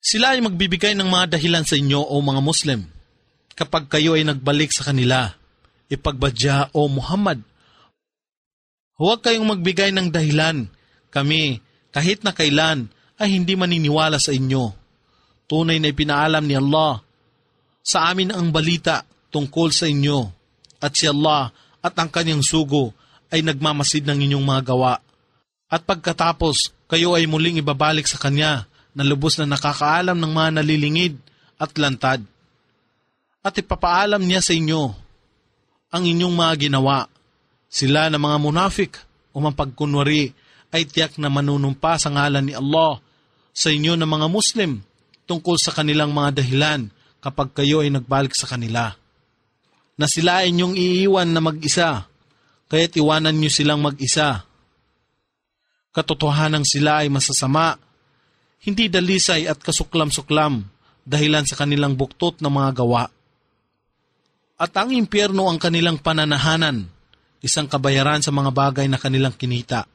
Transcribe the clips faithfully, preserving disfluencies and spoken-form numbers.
Sila ay magbibigay ng mga dahilan sa inyo o mga Muslim. Kapag kayo ay nagbalik sa kanila, ipagbadya o Muhammad, huwag kayong magbigay ng dahilan. Kami, kahit na kailan, ay hindi maniniwala sa inyo. Tunay na ipinaalam ni Allah sa amin ang balita tungkol sa inyo, at si Allah at ang kanyang sugo ay nagmamasid ng inyong mga gawa. At pagkatapos, kayo ay muling ibabalik sa Kanya na lubos na nakakaalam ng mga nalilingid at lantad. At ipapaalam niya sa inyo ang inyong mga ginawa. Sila na mga munafik o mapagkunwari ay tiyak na manunumpa sa ngalan ni Allah sa inyo na mga Muslim tungkol sa kanilang mga dahilan kapag kayo ay nagbalik sa kanila. Na sila ay inyong iiwan na mag-isa, kaya't iwanan niyo silang mag-isa. Katotohanan sila ay masasama, hindi dalisay at kasuklam-suklam dahilan sa kanilang buktot na mga gawa. At ang impyerno ang kanilang pananahanan, isang kabayaran sa mga bagay na kanilang kinita.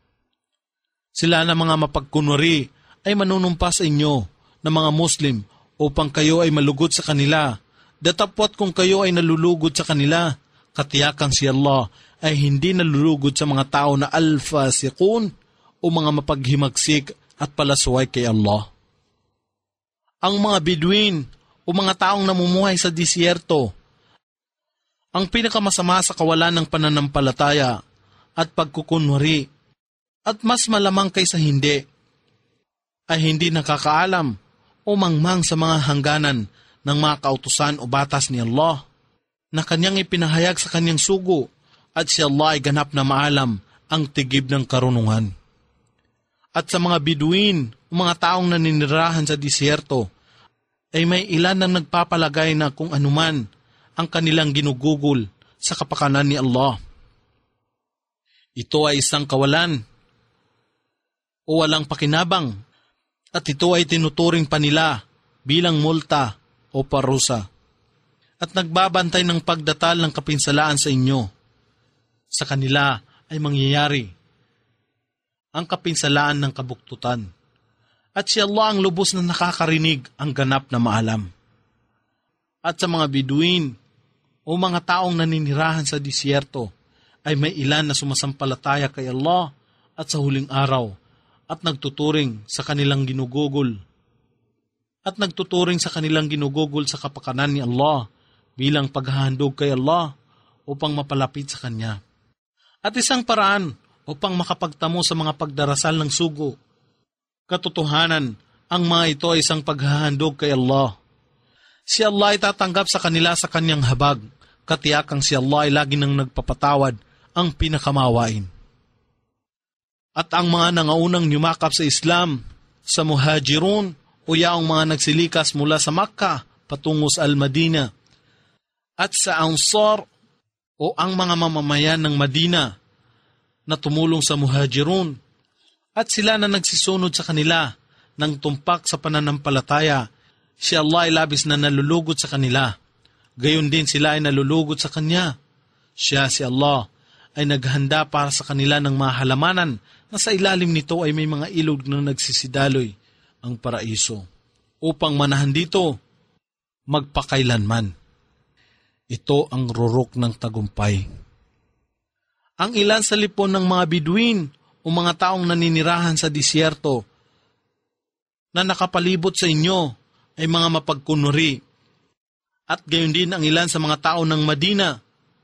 Sila na mga mapagkunwari ay manunumpa sa inyo na mga Muslim upang kayo ay malugod sa kanila. Datapwat kung kayo ay nalulugod sa kanila, katiyakang si Allah ay hindi nalulugod sa mga tao na al-fasiqun o mga mapaghimagsik at palasway kay Allah. Ang mga Bedouin o mga taong namumuhay sa disyerto, ang pinakamasama sa kawalan ng pananampalataya at pagkukunwari, at mas malamang kaysa hindi, ay hindi nakakaalam o mangmang sa mga hangganan ng mga kautusan o batas ni Allah na kanyang ipinahayag sa kanyang sugo, at si Allah ay ganap na maalam ang tigib ng karunungan. At sa mga Bedouin o mga taong naninirahan sa disyerto, ay may ilan na nagpapalagay na kung anuman ang kanilang ginugugol sa kapakanan ni Allah. Ito ay isang kawalan o walang pakinabang, at ito ay tinuturing pa nila bilang multa o parusa, at nagbabantay ng pagdatal ng kapinsalaan sa inyo. Sa kanila ay mangyayari ang kapinsalaan ng kabuktutan, at si Allah ang lubos na nakakarinig, ang ganap na maalam. At sa mga Bedouin o mga taong naninirahan sa disyerto, ay may ilan na sumasampalataya kay Allah at sa huling araw, at nagtuturing sa kanilang ginugugol, at nagtuturing sa kanilang ginugugol sa kapakanan ni Allah bilang paghahandog kay Allah upang mapalapit sa Kanya. At isang paraan upang makapagtamo sa mga pagdarasal ng sugo. Katotohanan, ang mga ito ay isang paghahandog kay Allah. Si Allah ay tatanggap sa kanila sa kanyang habag, katiyakang si Allah ay lagi nang nagpapatawad, ang pinakamawain. At ang mga nangaunang yumakap sa Islam, sa Muhajirun o yaong mga nagsilikas mula sa Makkah patungo sa Al-Madina, at sa Ansar o ang mga mamamayan ng Madina na tumulong sa Muhajirun, at sila na nagsisunod sa kanila ng tumpak sa pananampalataya, si Allah ay labis na nalulugod sa kanila. Gayon din sila ay nalulugod sa Kanya. Siya, si Allah, ay naghanda para sa kanila ng mga halamanan na sa ilalim nito ay may mga ilog na nagsisidaloy, ang paraiso, upang manahan dito magpakailanman. Ito ang rurok ng tagumpay. Ang ilan sa lipon ng mga Bedouin o mga taong naninirahan sa disyerto na nakapalibot sa inyo ay mga mapagkunwari, at gayon din ang ilan sa mga tao ng Madina.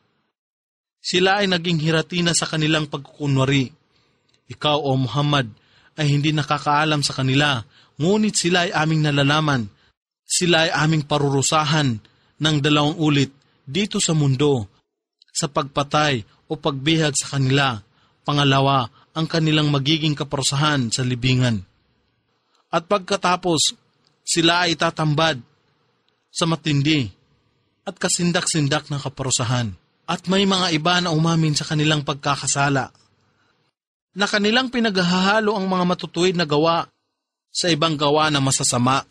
Sila ay naging hiratina sa kanilang pagkukunwari. Ikaw, o Muhammad, ay hindi nakakaalam sa kanila, ngunit sila ay aming nalalaman. Sila ay aming parurusahan ng dalawang ulit dito sa mundo, sa pagpatay o pagbihag sa kanila. Pangalawa, ang kanilang magiging kaparusahan sa libingan. At pagkatapos, sila ay tatambad sa matindi at kasindak-sindak na kaparusahan. At may mga iba na umamin sa kanilang pagkakasala, na kanilang pinaghahalo ang mga matutuwid na gawa sa ibang gawa na masasama.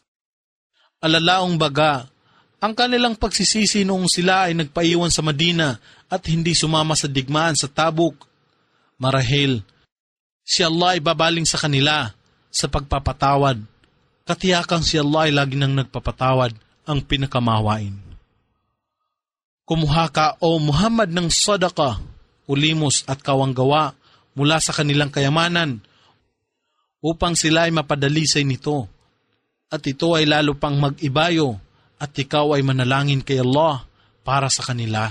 Alalaong baga, ang kanilang pagsisisi noong sila ay nagpaiwan sa Madina at hindi sumama sa digmaan sa Tabuk. Marahil, si Allah ay babaling sa kanila sa pagpapatawad Katiyakang si Allah ay lagi nang nagpapatawad ang pinakamawain. Kumuha ka o Muhammad ng sadaka, ulimos at kawanggawa mula sa kanilang kayamanan upang sila ay mapadalisay nito at ito ay lalo pang mag-ibayo at ikaw ay manalangin kay Allah para sa kanila.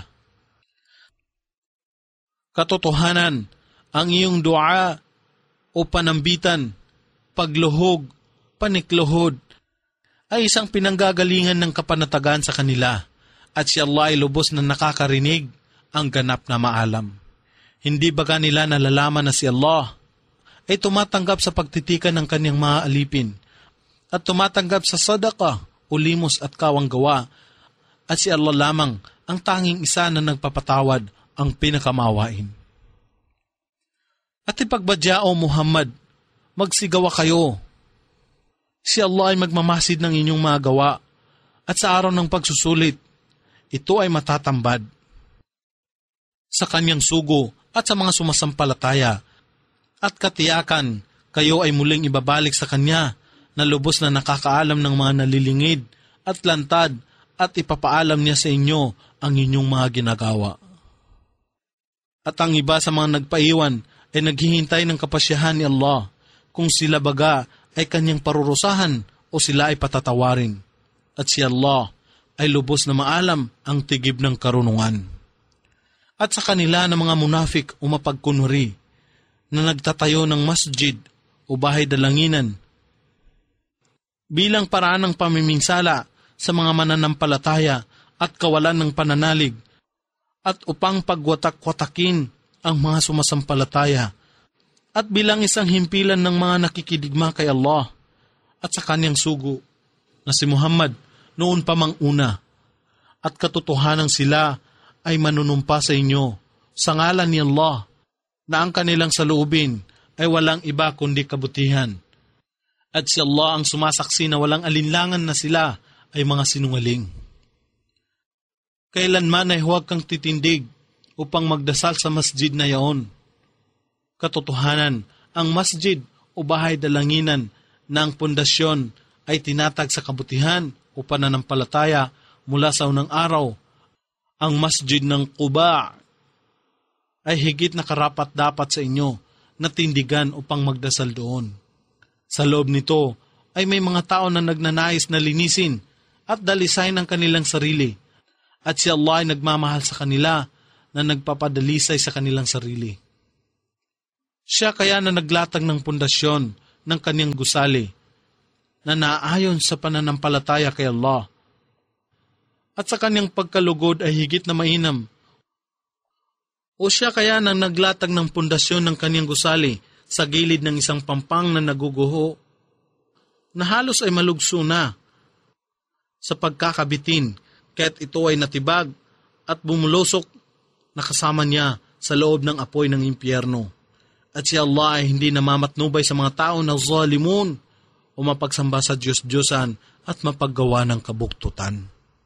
Katotohanan, ang iyong dua o panambitan, pagluhog, panikluhod, ay isang pinanggagalingan ng kapanatagan sa kanila at si Allah ay lubos na nakakarinig ang ganap na maalam. Hindi baga nila nalalaman na si Allah ay tumatanggap sa pagtitikan ng kanyang mga alipin at tumatanggap sa sadaka, ulimos at kawanggawa at si Allah lamang ang tanging isa na nagpapatawad ang pinakamawain. At ipagbadya o Muhammad, magsigawa kayo. Si Allah ay magmamasid ng inyong mga gawa at sa araw ng pagsusulit, ito ay matatambad. Sa kanyang sugo at sa mga sumasampalataya at katiyakan, kayo ay muling ibabalik sa kanya na lubos na nakakaalam ng mga nalilingid at lantad at ipapaalam niya sa inyo ang inyong mga ginagawa. At ang iba sa mga nagpaiwan ay naghihintay ng kapasyahan ni Allah kung sila baga ay kanyang parurusahan o sila ay patatawarin. At si Allah ay lubos na maalam ang tigib ng karunungan. At sa kanila ng mga munafik o mapagkunwari na nagtatayo ng masjid o bahay dalanginan bilang paraan ng pamiminsala sa mga mananampalataya at kawalan ng pananalig at upang pagwatak-watakin ang mga sumasampalataya at bilang isang himpilan ng mga nakikidigma kay Allah at sa kanyang sugo na si Muhammad noon pa mang una at katotohanan sila ay manunumpa sa inyo sa ngalan ni Allah na ang kanilang saloobin ay walang iba kundi kabutihan at si Allah ang sumasaksi na walang alinlangan na sila ay mga sinungaling. Kailanman ay huwag kang titindig upang magdasal sa masjid na yaon. Katotohanan, ang masjid o bahay dalanginan na ang pundasyon ay tinatag sa kabutihan o pananampalataya mula sa unang araw. Ang masjid ng Quba ay higit na karapat dapat sa inyo na tindigan upang magdasal doon. Sa loob nito ay may mga tao na nagnanais na linisin at dalisayin ang kanilang sarili at si Allah ay nagmamahal sa kanila na nagpapadalisay sa kanilang sarili. Siya kaya na naglatag ng pundasyon ng kanyang gusali na naayon sa pananampalataya kay Allah at sa kanyang pagkalugod ay higit na mainam. O siya kaya na naglatag ng pundasyon ng kanyang gusali sa gilid ng isang pampang na naguguho na halos ay malugso na sa pagkakabitin kaya't ito ay natibag at bumulusok na kasama niya sa loob ng apoy ng impyerno. At si Allah ay hindi namamatnubay sa mga tao na zalimun o mapagsamba sa Diyos-Diyosan at mapaggawa ng kabuktutan.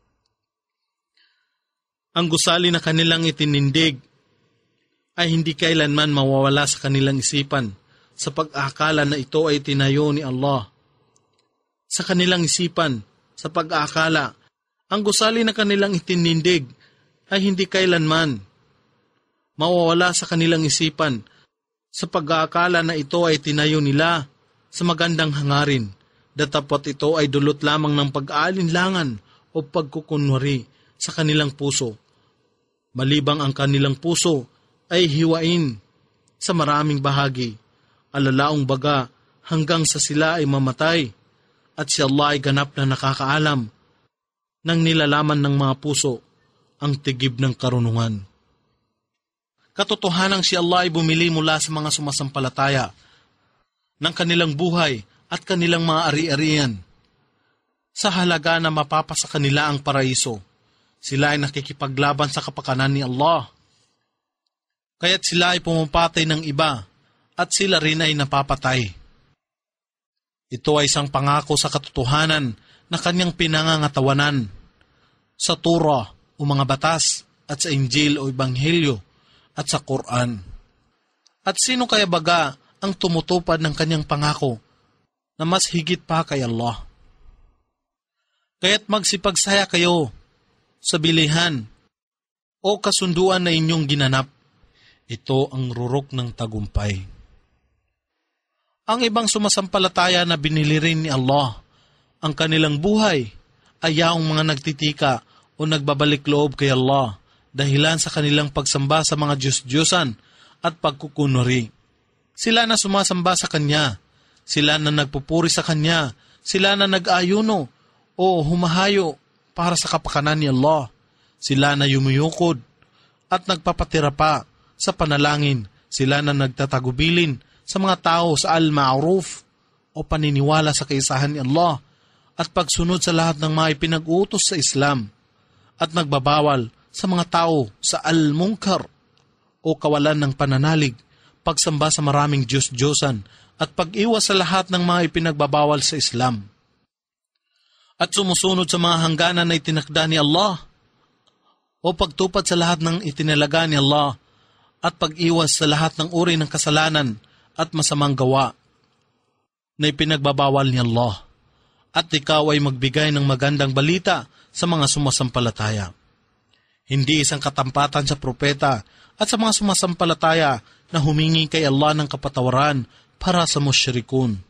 Ang gusali na kanilang itinindig ay hindi kailanman mawawala sa kanilang isipan sa pag-aakala na ito ay tinayo ni Allah. Sa kanilang isipan, sa pag-aakala, ang gusali na kanilang itinindig ay hindi kailanman mawawala sa kanilang isipan sa pag-aakala na ito ay tinayo nila sa magandang hangarin, datapot ito ay dulot lamang ng pag-aalinlangan o pagkukunwari sa kanilang puso. Malibang ang kanilang puso ay hiwain sa maraming bahagi, alalaong baga hanggang sa sila ay mamatay, at si Allah ay ganap na nakakaalam ng nilalaman ng mga puso ang tigib ng karunungan. Katotohanang si Allah ay bumili mula sa mga sumasampalataya ng kanilang buhay at kanilang mga ari-arian sa halaga na mapapasa kanila ang paraiso. Sila ay nakikipaglaban sa kapakanan ni Allah. Kaya't sila ay pumapatay ng iba at sila rin ay napapatay. Ito ay isang pangako sa katotohanan na kanyang pinangangatawanan sa Torah o mga batas at sa Injil o Ebanghelyo at sa Quran. At sino kaya baga ang tumutupad ng kanyang pangako na mas higit pa kay Allah. Kaya't magsipagsaya kayo sa bilihan o kasunduan na inyong ginanap. Ito ang rurok ng tagumpay. Ang ibang sumasampalataya na binili rin ni Allah ang kanilang buhay ay yaong mga nagtitika o nagbabalik loob kay Allah dahilan sa kanilang pagsamba sa mga Diyos-Diyosan at pagkukunuri. Sila na sumasamba sa Kanya, sila na nagpupuri sa Kanya, sila na nag-ayuno o humahayo para sa kapakanan ni Allah, sila na yumuyukod at nagpapatira pa sa panalangin, sila na nagtatagubilin sa mga tao sa al-ma'ruf o paniniwala sa kaisahan ni Allah at pagsunod sa lahat ng mga ipinag-utos sa Islam at nagbabawal sa mga tao sa al-munkar o kawalan ng pananalig, pagsamba sa maraming Diyos-Diyosan at pag-iwas sa lahat ng mga ipinagbabawal sa Islam. At sumusunod sa mga hangganan na itinakda ni Allah o pagtupad sa lahat ng itinalaga ni Allah at pag-iwas sa lahat ng uri ng kasalanan at masamang gawa na ipinagbabawal ni Allah. At ikaw ay magbigay ng magandang balita sa mga sumasampalataya. Hindi isang katampatan sa propeta at sa mga sumasampalataya na humingi kay Allah ng kapatawaran para sa musyrikun.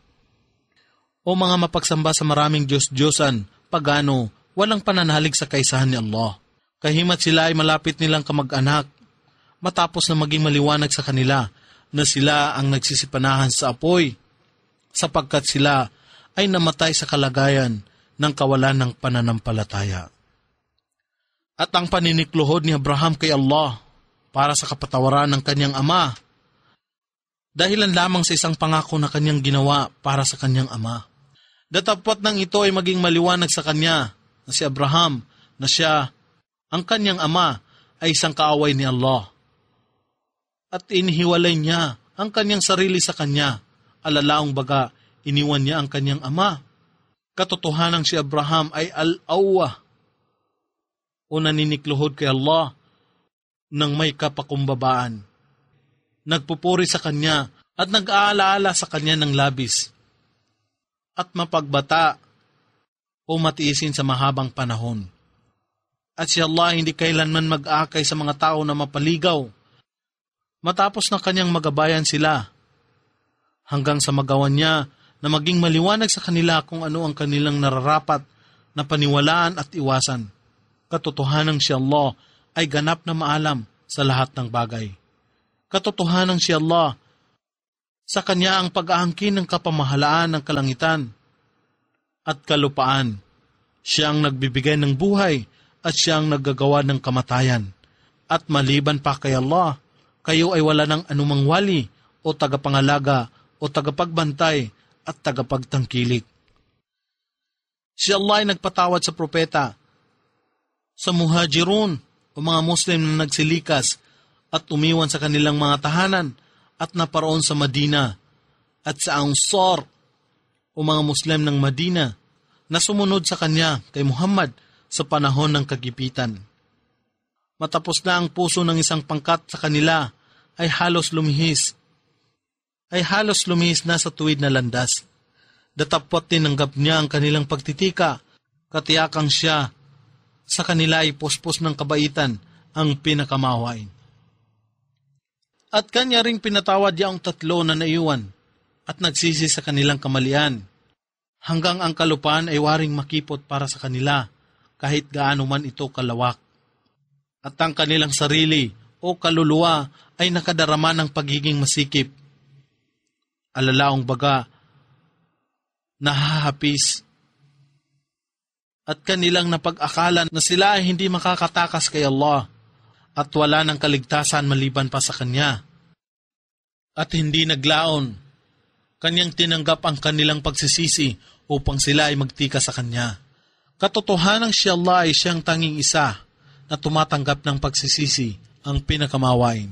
O mga mapagsamba sa maraming Diyos-Diyosan, pagano, walang pananalig sa kaisahan ni Allah. Kahimat sila ay malapit nilang kamag-anak, matapos na maging maliwanag sa kanila na sila ang nagsisipanahan sa apoy, sapagkat sila ay namatay sa kalagayan ng kawalan ng pananampalataya. At ang paninikluhod ni Abraham kay Allah para sa kapatawaran ng kanyang ama, dahilan lamang sa isang pangako na kanyang ginawa para sa kanyang ama. Datapwat nang ito ay maging maliwanag sa kanya na si Abraham na siya, ang kanyang ama, ay isang kaaway ni Allah. At inihiwalay niya ang kanyang sarili sa kanya, alalaong baga, iniwan niya ang kanyang ama. Katotohanang si Abraham ay al-awwa o naninikluhod kay Allah ng may kapakumbabaan. Nagpupuri sa kanya at nag-aalaala sa kanya ng labis at mapagbata o matiisin sa mahabang panahon. At si Allah hindi kailanman mag-akay sa mga tao na mapaligaw matapos na kanyang magabayan sila hanggang sa magawan niya na maging maliwanag sa kanila kung ano ang kanilang nararapat na paniwalaan at iwasan. Katotohanang si Allah ay ganap na maalam sa lahat ng bagay. Katotohanang si Allah, sa Kanya ang pag-aangkin ng kapamahalaan ng kalangitan at kalupaan. Siya ang nagbibigay ng buhay at Siya ang naggagawa ng kamatayan. At maliban pa kay Allah, kayo ay wala ng anumang wali o tagapangalaga o tagapagbantay at tagapagtangkilik. Si Allah ay nagpatawad sa propeta, sa muhajirun o mga Muslim na nagsilikas at umiwan sa kanilang mga tahanan at naparoon sa Madina, at sa Ansar o mga Muslim ng Madina na sumunod sa kanya kay Muhammad sa panahon ng kagipitan. Matapos na ang puso ng isang pangkat sa kanila ay halos lumihis, ay halos lumihis na sa tuwid na landas. Datapwat tinanggap niya ang kanilang pagtitika, katiyakang siya sa kanila ay puspos ng kabaitan ang pinakamawain. At kanya ring pinatawad niya ang tatlo na naiwan at nagsisi sa kanilang kamalian, hanggang ang kalupaan ay waring makipot para sa kanila kahit gaano man ito kalawak. At ang kanilang sarili o kaluluwa ay nakadarama ng pagiging masikip. Alalaong baga, nahahapis. At kanilang napag-akalan na sila ay hindi makakatakas kay Allah at wala ng kaligtasan maliban pa sa Kanya. At hindi naglaon, Kanyang tinanggap ang kanilang pagsisisi upang sila ay magtika sa Kanya. Katotohanang si Allah ay siyang tanging isa na tumatanggap ng pagsisisi, ang pinakamawain.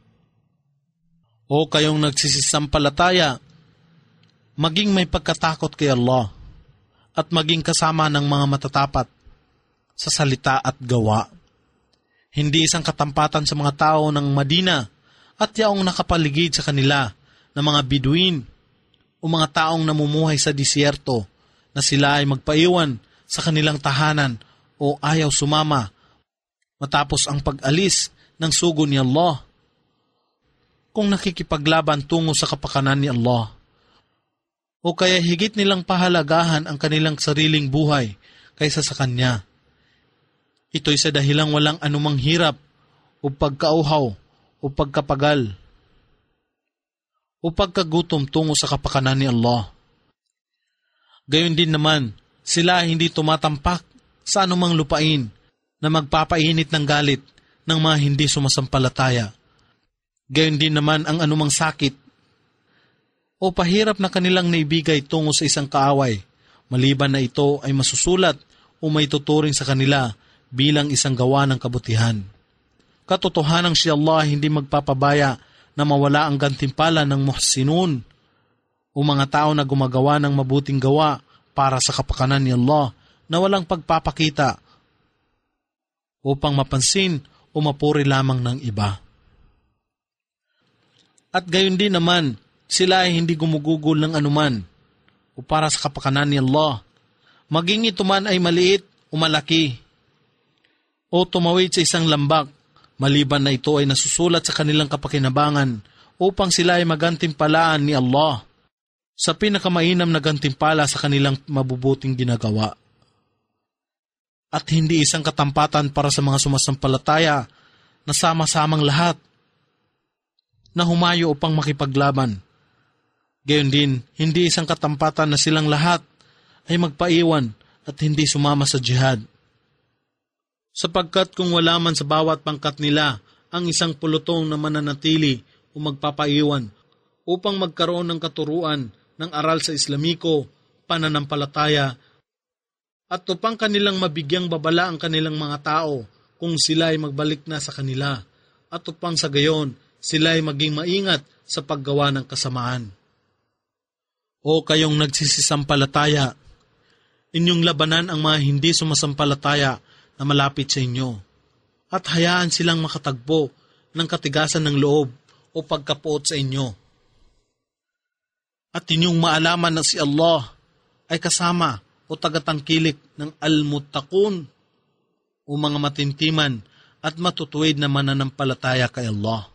O kayong nagsisisampalataya, maging may pagkatakot kay Allah at maging kasama ng mga matatapat sa salita at gawa. Hindi isang katampatan sa mga tao ng Madina at yaong nakapaligid sa kanila na mga Biduin o mga taong namumuhay sa disyerto na sila ay magpaiwan sa kanilang tahanan o ayaw sumama matapos ang pag-alis ng sugo ni Allah. Kung nakikipaglaban tungo sa kapakanan ni Allah, o kaya higit nilang pahalagahan ang kanilang sariling buhay kaysa sa Kanya. Ito'y sa dahilang walang anumang hirap o pagkauhaw o pagkapagal o pagkagutom tungo sa kapakanan ni Allah. Gayon din naman, sila hindi tumatampak sa anumang lupain na magpapainit ng galit ng mga hindi sumasampalataya. Gayon din naman ang anumang sakit o pahirap na kanilang naibigay tungo sa isang kaaway, maliban na ito ay masusulat o may tuturing sa kanila bilang isang gawa ng kabutihan. Katotohanang si Allah hindi magpapabaya na mawala ang gantimpala ng muhsinun o mga tao na gumagawa ng mabuting gawa para sa kapakanan ni Allah na walang pagpapakita upang mapansin o mapuri lamang ng iba. At gayon din naman, sila ay hindi gumugugol ng anuman o para sa kapakanan ni Allah, maging ito man ay maliit o malaki o tumawid sa isang lambak, maliban na ito ay nasusulat sa kanilang kapakinabangan upang sila ay magantimpalaan ni Allah sa pinakamainam na gantimpala sa kanilang mabubuting ginagawa. At hindi isang katampatan para sa mga sumasampalataya na sama-samang lahat na humayo upang makipaglaban. Gayon din, hindi isang katampatan na silang lahat ay magpaiwan at hindi sumama sa jihad. Sapagkat kung wala man sa bawat pangkat nila ang isang pulutong na mananatili o magpapaiwan upang magkaroon ng katuruan ng aral sa Islamiko, pananampalataya, at upang kanilang mabigyang babala ang kanilang mga tao kung sila ay magbalik na sa kanila, at upang sa gayon sila ay maging maingat sa paggawa ng kasamaan. O kayong nagsisisampalataya, inyong labanan ang mga hindi sumasampalataya na malapit sa inyo, at hayaan silang makatagpo ng katigasan ng loob o pagkapuot sa inyo. At inyong maalaman na si Allah ay kasama o tagatangkilik ng al-muttaqun o mga matintiman at matutuwid na mananampalataya kay Allah.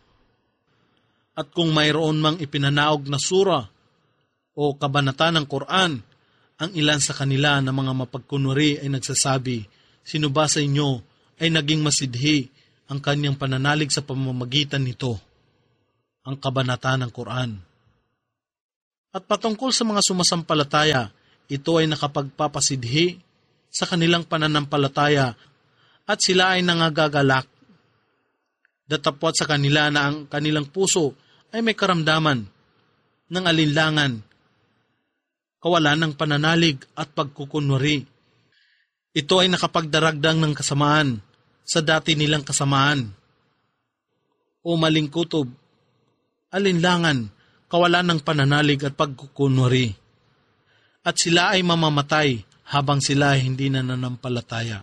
At kung mayroon mang ipinanaog na sura o kabanata ng Quran, ang ilan sa kanila na mga mapagkunwari ay nagsasabi, sino ba sa inyo ay naging masidhi ang kanyang pananalig sa pamamagitan nito, ang kabanata ng Quran. At patungkol sa mga sumasampalataya, ito ay nakapagpapasidhi sa kanilang pananampalataya at sila ay nangagagalak. Datapwat sa kanila na ang kanilang puso ay may karamdaman ng alinlangan, kawalan ng pananalig at pagkukunwari. Ito ay nakapagdaragdang ng kasamaan sa dati nilang kasamaan o maling kutob, alinlangan, kawalan ng pananalig at pagkukunwari. At sila ay mamamatay habang sila ay hindi na nanampalataya.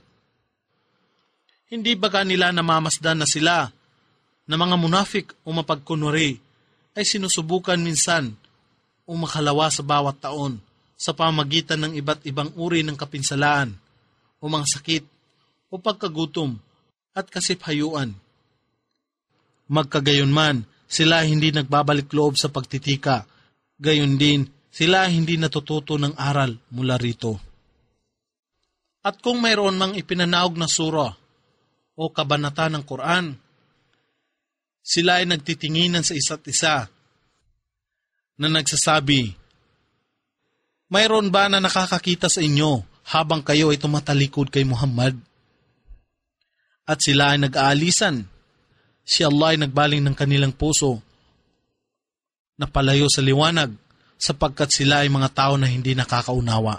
Hindi baga nila namamasdan na sila na mga munafik o mapagkunwari ay sinusubukan minsan o makalawa sa bawat taon sa pamagitan ng iba't ibang uri ng kapinsalaan o mga sakit o pagkagutom at kasiphayuan. Magkagayon man, sila hindi nagbabalik loob sa pagtitika, gayon din sila hindi natututo ng aral mula rito. At kung mayroon mang ipinanaog na sura o kabanata ng Quran, sila ay nagtitinginan sa isa't isa na nagsasabi, mayroon ba na nakakakita sa inyo habang kayo ay tumatalikod kay Muhammad? At sila ay nag-aalisan. Si Allah ay nagbaling ng kanilang puso na palayo sa liwanag sapagkat sila ay mga tao na hindi nakakaunawa.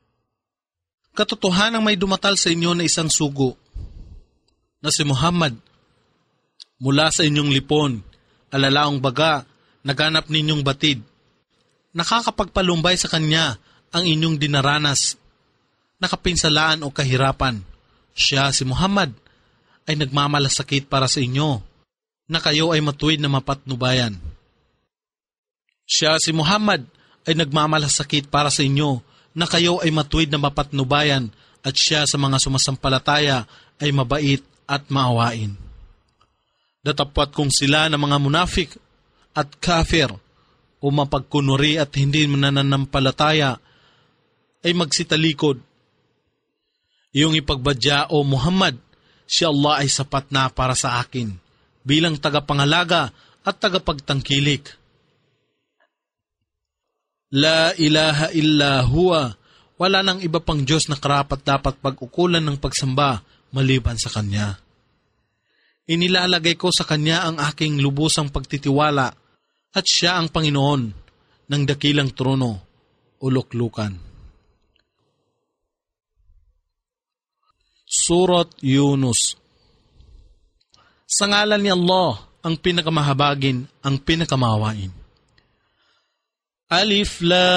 Katotohanang may dumatal sa inyo na isang sugo na si Muhammad. Mula sa inyong lipon, alalaong baga, naganap ninyong batid. Nakakapagpalumbay sa kanya ang inyong dinaranas, nakapinsalaan o kahirapan. Siya, si Muhammad, ay nagmamalasakit para sa inyo, na kayo ay matuwid na mapatnubayan. Siya, si Muhammad, ay nagmamalasakit para sa inyo na kayo ay matuwid na mapatnubayan at siya sa mga sumasampalataya ay mabait at maawain. Datapwat kung sila na mga munafik at kafir o mapagkunuri at hindi mananampalataya ay magsitalikod. Iyong ipagbadya o Muhammad, si Allah ay sapat na para sa akin bilang tagapangalaga at tagapagtangkilik. La ilaha illa huwa, wala nang iba pang Diyos na karapat dapat pag-ukulan ng pagsamba maliban sa Kanya. Inilalagay ko sa Kanya ang aking lubusang pagtitiwala at Siya ang Panginoon ng dakilang trono o luklukan. Surat Yunus. Sa ngalan ni Allah, ang pinakamahabagin, ang pinakamawain. Alif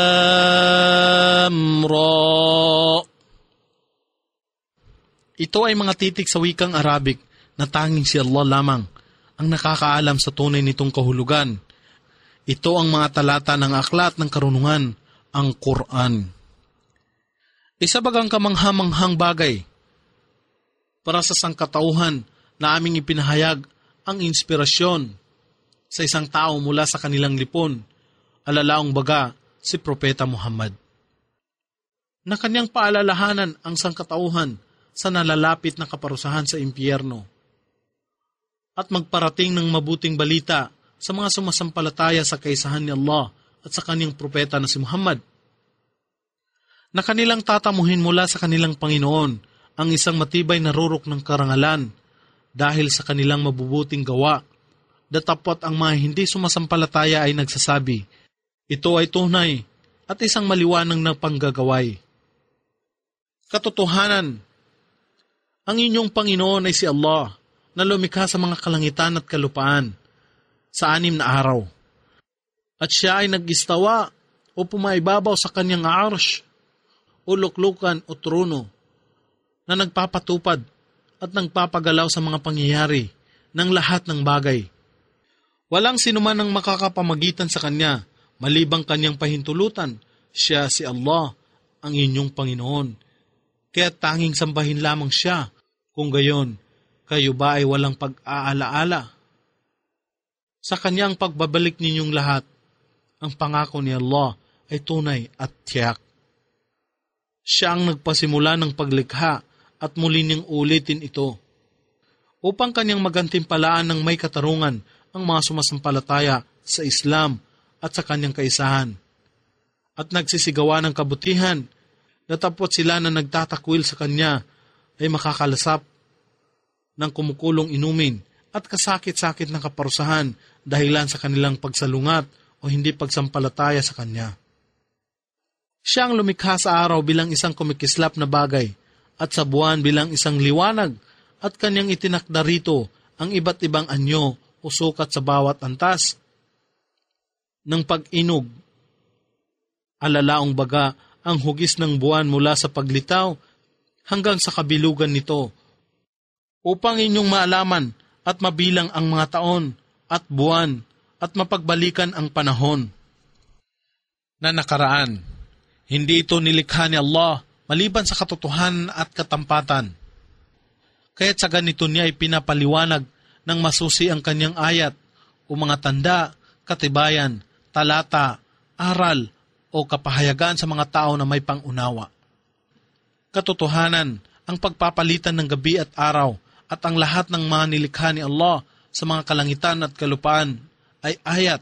Lam Ra. Ito ay mga titik sa wikang Arabic na tanging si Allah lamang ang nakakaalam sa tunay nitong kahulugan. Ito ang mga talata ng aklat ng karunungan, ang Quran. Isa bagang kamanghamanghang bagay para sa sangkatauhan na aming ipinahayag ang inspirasyon sa isang tao mula sa kanilang lipon, alalaong baga si Propeta Muhammad, na kanyang paalalahanan ang sangkatauhan sa nalalapit na kaparusahan sa impyerno at magparating ng mabuting balita sa mga sumasampalataya sa kaisahan ni Allah at sa kanyang propeta na si Muhammad, na kanilang tatamuhin mula sa kanilang Panginoon ang isang matibay na rurok ng karangalan dahil sa kanilang mabubuting gawa. Datapwat ang mga hindi sumasampalataya ay nagsasabi, ito ay tunay at isang maliwanag na panggagaway. Katotohanan, ang inyong Panginoon ay si Allah na lumikha sa mga kalangitan at kalupaan sa anim na araw. At siya ay nag-istawa o pumaibabaw sa kanyang arsh o luklukan o trono na nagpapatupad at nagpapagalaw sa mga pangyayari ng lahat ng bagay. Walang sinuman ang makakapamagitan sa kanya malibang kanyang pahintulutan. Siya si Allah, ang inyong Panginoon. Kaya tanging sambahin lamang siya. Kung gayon, kayo ba ay walang pag-aalaala? Sa kanyang pagbabalik ninyong lahat, ang pangako ni Allah ay tunay at tiyak. Siya ang nagpasimula ng paglikha at muli niyang ulitin ito upang kanyang magantimpalaan ng may katarungan ang mga sumasampalataya sa Islam at sa kanyang kaisahan at nagsisigawa ng kabutihan. Natapot sila na nagtatakwil sa kanya ay makakalasap ng kumukulong inumin at kasakit-sakit ng kaparusahan dahilan sa kanilang pagsalungat o hindi pagsampalataya sa kanya. Siya ang lumikha sa araw bilang isang kumikislap na bagay at sa buwan bilang isang liwanag at kanyang itinakda rito ang iba't ibang anyo o sukat sa bawat antas ng pag-inog. Alalaong baga ang hugis ng buwan mula sa paglitaw hanggang sa kabilugan nito upang inyong maalaman at mabilang ang mga taon at buwan at mapagbalikan ang panahon na nakaraan. Hindi ito nilikha ni Allah maliban sa katotohanan at katampatan. Kaya't sa ganito niya ay pinapaliwanag ng masusi ang kanyang ayat o mga tanda, katibayan, talata, aral o kapahayagan sa mga tao na may pangunawa. Katotohanan, ang pagpapalitan ng gabi at araw at ang lahat ng mga nilikha ni Allah sa mga kalangitan at kalupaan ay ayat,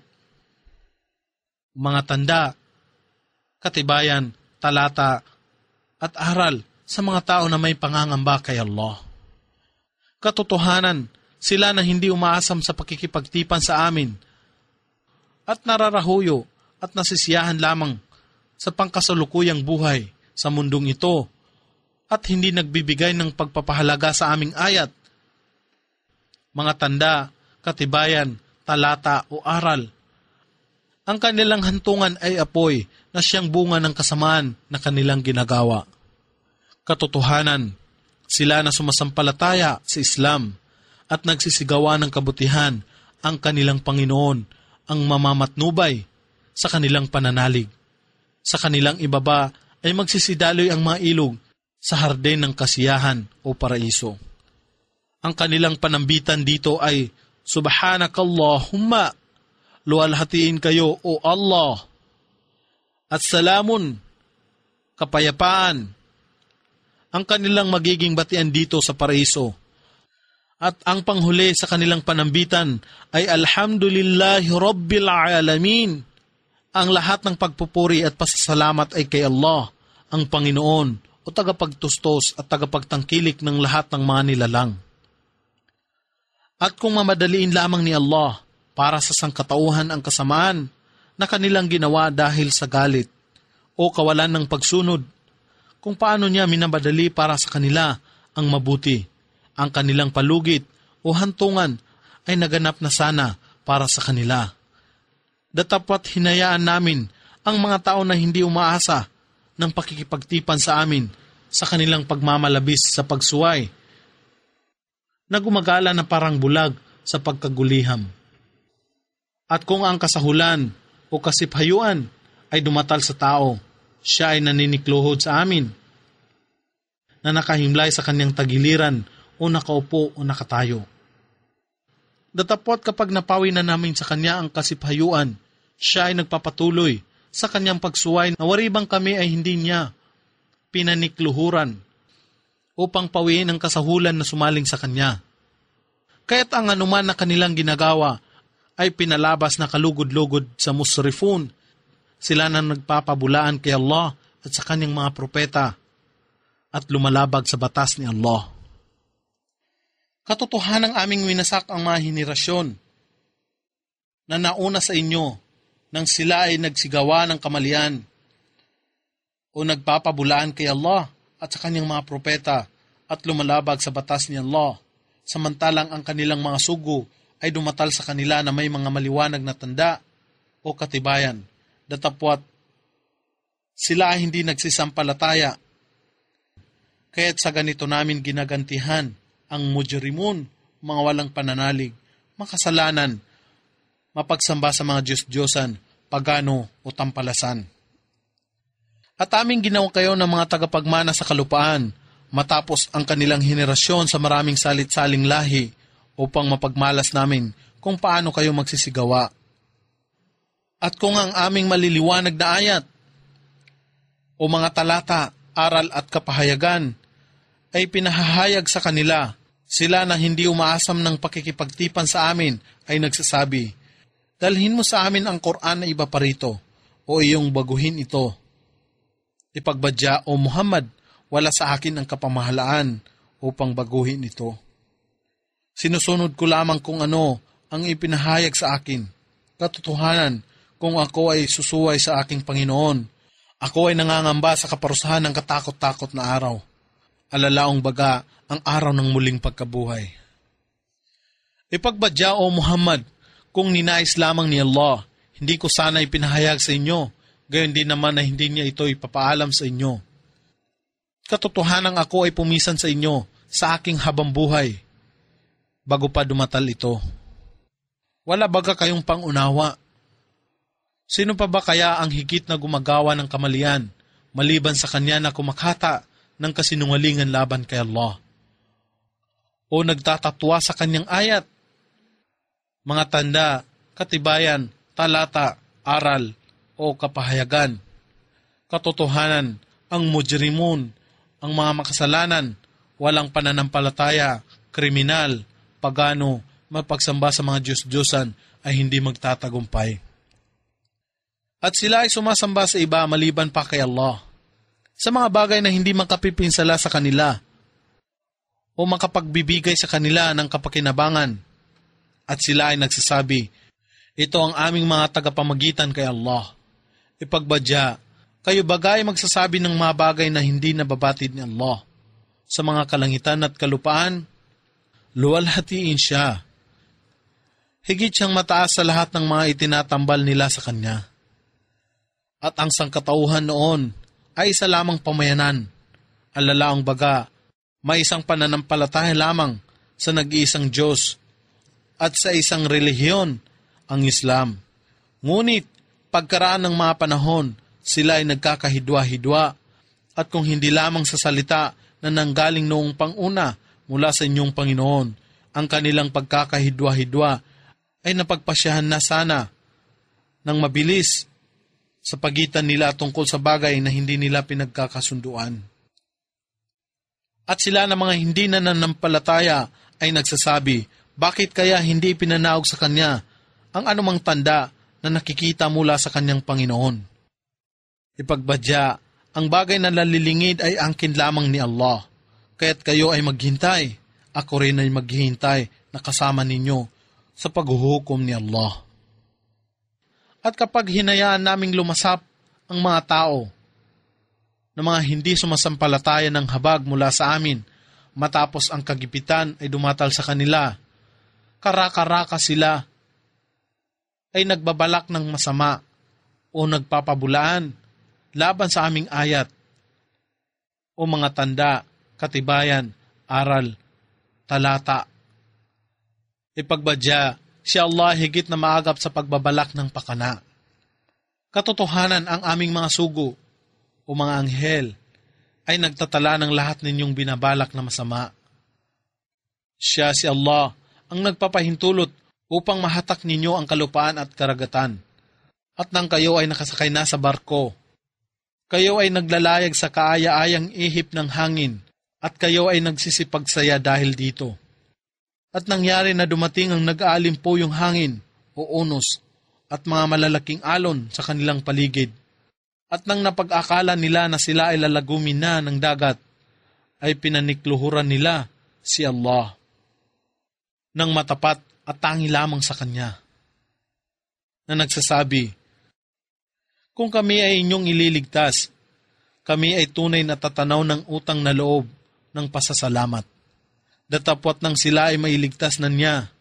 mga tanda, katibayan, talata, at aral sa mga tao na may pangangamba kay Allah. Katotohanan, sila na hindi umaasam sa pakikipagtipan sa amin at nararahuyo at nasisiyahan lamang sa pangkasalukuyang buhay sa mundong ito at hindi nagbibigay ng pagpapahalaga sa aming ayat, mga tanda, katibayan, talata o aral. Ang kanilang hantungan ay apoy na siyang bunga ng kasamaan na kanilang ginagawa. Katotohanan, sila na sumasampalataya sa Islam at nagsisigawa ng kabutihan ang kanilang Panginoon ang mamamatnubay sa kanilang pananalig Sa kanilang ibaba ay magsisidaloy ang mga ilog sa hardin ng kasiyahan o paraiso. Ang kanilang panambitan dito ay, Subhanakallahumma, luwalhatiin kayo o Allah, at salamun, kapayapaan. Ang kanilang magiging batian dito sa paraiso. At ang panghuli sa kanilang panambitan ay Alhamdulillahi Rabbil Alamin. Ang lahat ng pagpupuri at pasasalamat ay kay Allah, ang Panginoon o tagapagtustos at tagapagtangkilik ng lahat ng mga nilalang. At kung mamadaliin lamang ni Allah para sa sangkatauhan ang kasamaan na kanilang ginawa dahil sa galit o kawalan ng pagsunod, kung paano niya minamadali para sa kanila ang mabuti, ang kanilang palugit o hantungan ay naganap na sana para sa kanila. Datapwat hinayaan namin ang mga tao na hindi umaasa ng pakikipagtipan sa amin sa kanilang pagmamalabis sa pagsuway, na gumagala na parang bulag sa pagkaguliham. At kung ang kasahulan o kasiphayuan ay dumatal sa tao, siya ay naninikluhod sa amin, na nakahimlay sa kanyang tagiliran o nakaupo o nakatayo. Datapwat kapag napawi na namin sa kanya ang kasiphayuan, siya ay nagpapatuloy sa kanyang pagsuway na waribang kami ay hindi niya pinanikluhuran upang pawiin ang kasahulan na sumaling sa kanya. Kaya't ang anuman na kanilang ginagawa ay pinalabas na kalugod-lugod sa musrifun. Sila na nagpapabulaan kay Allah at sa kanyang mga propeta at lumalabag sa batas ni Allah. Katotohanang aming winasak ang mga henerasyon na nauna sa inyo nang sila ay nagsigawa ng kamalian o nagpapabulaan kay Allah at sa kanyang mga propeta at lumalabag sa batas ni Allah, samantalang ang kanilang mga sugo ay dumatal sa kanila na may mga maliwanag na tanda o katibayan. Datapwat sila ay hindi nagsisampalataya. Kaya't sa ganito namin ginagantihan ang mujrimun, mga walang pananalig, makasalanan, mapagsamba sa mga Diyos-Diyosan, pagano o tampalasan. At aming ginawa kayo ng mga tagapagmana sa kalupaan, matapos ang kanilang henerasyon sa maraming salit-saling lahi, upang mapagmalas namin kung paano kayo magsisigawa. At kung ang aming maliliwanag na ayat o mga talata, aral at kapahayagan ay pinahahayag sa kanila, sila na hindi umaasam ng pakikipagtipan sa amin ay nagsasabi, dalhin mo sa amin ang Quran na iba pa rito o iyong baguhin ito. Ipagbadya, O Muhammad, wala sa akin ang kapamahalaan upang baguhin ito. Sinusunod ko lamang kung ano ang ipinahayag sa akin. Katotohanan, kung ako ay susuway sa aking Panginoon, ako ay nangangamba sa kaparusahan ng katakot-takot na araw. Alalaong baga ang araw ng muling pagkabuhay. Ipagbadya, O Muhammad, kung ninais lamang ni Allah, hindi ko sana ipinahayag sa inyo, gayon din naman na hindi niya ito ipapaalam sa inyo. Katotohanan ako ay pumisan sa inyo sa aking habang buhay, bago pa dumatal ito. Wala baga kayong pangunawa? Sino pa ba kaya ang higit na gumagawa ng kamalian, maliban sa kanya na kumakata ng kasinungalingan laban kay Allah? O nagtatatwa sa kanyang ayat? Mga tanda, katibayan, talata, aral, o kapahayagan. Katotohanan, ang mujrimun, ang mga makasalanan, walang pananampalataya, kriminal, pagano, mapagsamba sa mga Diyos-Diyosan ay hindi magtatagumpay. At sila ay sumasamba sa iba maliban pa kay Allah, sa mga bagay na hindi makapipinsala sa kanila o makapagbibigay sa kanila ng kapakinabangan. At sila ay nagsasabi, ito ang aming mga tagapamagitan kay Allah. Ipagbadya, kayo bagay magsasabi ng mga bagay na hindi nababatid ni Allah sa mga kalangitan at kalupaan? Luwalhatiin siya. Higit siyang mataas sa lahat ng mga itinatambal nila sa kanya. At ang sangkatauhan noon ay isa lamang pamayanan. Alalaang baga, may isang pananampalataya lamang sa nag-iisang Diyos at sa isang relihiyon, ang Islam. Ngunit, pagkaraan ng mga panahon, sila ay nagkakahidwa-hidwa, at kung hindi lamang sa salita na nanggaling noong panguna mula sa inyong Panginoon, ang kanilang pagkakahidwa-hidwa ay napagpasyahan na sana ng mabilis sa pagitan nila tungkol sa bagay na hindi nila pinagkakasunduan. At sila na mga hindi nananampalataya ay nagsasabi, bakit kaya hindi pinanaog sa Kanya ang anumang tanda na nakikita mula sa Kanyang Panginoon? Ipagbadya, ang bagay na nalilingid ay angkin lamang ni Allah, kaya't kayo ay maghintay, ako rin ay maghihintay na kasama ninyo sa paghuhukom ni Allah. At kapag hinayaan naming lumasap ang mga tao na mga hindi sumasampalataya ng habag mula sa amin, matapos ang kagipitan ay dumatal sa kanila, karaka-raka sila ay nagbabalak ng masama o nagpapabulaan laban sa aming ayat o mga tanda, katibayan, aral, talata. Ipagbadya, si Allah higit na maagap sa pagbabalak ng pakana. Katotohanan, ang aming mga sugo o mga anghel ay nagtatala ng lahat ninyong binabalak na masama. Siya si Allah ang nagpapahintulot upang mahatak ninyo ang kalupaan at karagatan. At nang kayo ay nakasakay na sa barko, kayo ay naglalayag sa kaaya-ayang ihip ng hangin at kayo ay nagsisipagsaya dahil dito. At nangyari na dumating ang nag-aalimpo yung hangin o unos at mga malalaking alon sa kanilang paligid. At nang napag-akala nila na sila ay lalagumin na ng dagat, ay pinanikluhuran nila si Allah ng matapat at tangi lamang sa Kanya, na nagsasabi, kung kami ay inyong ililigtas, kami ay tunay na tatanaw ng utang na loob ng pasasalamat. Datapwat nang sila ay mailigtas na niya.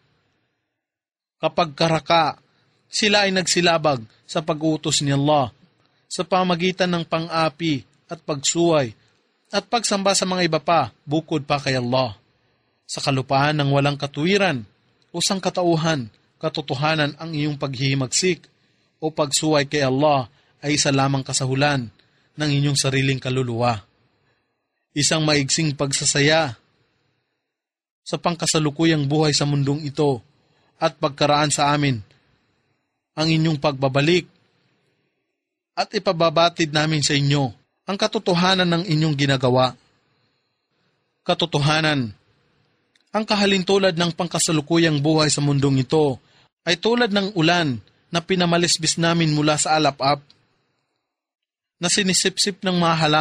Kapag karaka, sila ay nagsilabag sa pag-utos ni Allah sa pamagitan ng pang-api at pagsuway at pagsamba sa mga iba pa bukod pa kay Allah. Sa kalupaan ng walang katuwiran o sangkatauhan, katotohanan ang iyong paghihimagsik o pagsuway kay Allah ay isa lamang kasahulan ng inyong sariling kaluluwa. Isang maigsing pagsasaya sa pangkasalukuyang buhay sa mundong ito at pagkaraan sa amin ang inyong pagbabalik at ipababatid namin sa inyo ang katotohanan ng inyong ginagawa. Katotohanan, ang kahalintulad ng pangkasalukuyang buhay sa mundong ito ay tulad ng ulan na pinamalisbis namin mula sa alap-ap na sinisipsip ng mga halaman